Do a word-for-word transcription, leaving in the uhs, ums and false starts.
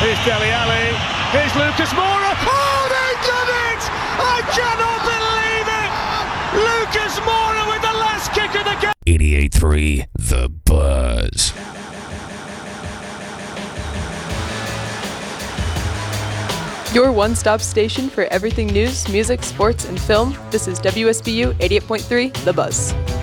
Here's Dele Alli. Here's Lucas Moura. Oh, they've done it! I cannot believe it! Lucas Moura with the last kick of the game. eighty-eight point three The Buzz. Your one-stop station for everything news, music, sports, and film. This is W S B U eighty-eight point three The Buzz.